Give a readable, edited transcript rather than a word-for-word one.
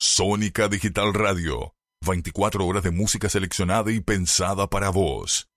Sónica Digital Radio. 24 horas de música seleccionada y pensada para vos.